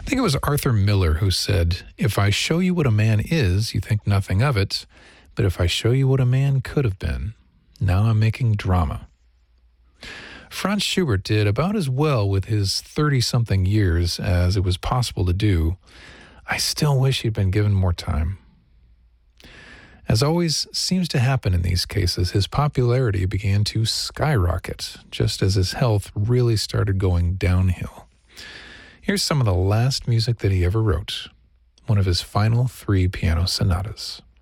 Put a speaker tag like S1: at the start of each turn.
S1: think it was Arthur Miller who said, "If I show you what a man is, you think nothing of it. But if I show you what a man could have been, now I'm making drama." Franz Schubert did about as well with his 30-something years as it was possible to do. I still wish he'd been given more time. As always seems to happen in these cases, his popularity began to skyrocket just as his health really started going downhill. Here's some of the last music that he ever wrote, one of his final 3 piano sonatas.